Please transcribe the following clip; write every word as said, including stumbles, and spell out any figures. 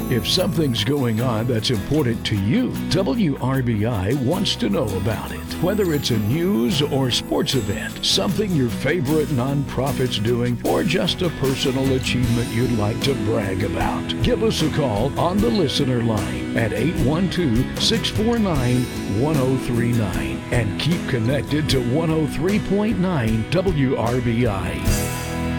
If something's going on that's important to you, W R B I wants to know about it. Whether it's a news or sports event, something your favorite nonprofit's doing, or just a personal achievement you'd like to brag about, give us a call on the listener line at eight one two, six four nine, one zero three nine and keep connected to one oh three point nine W R B I.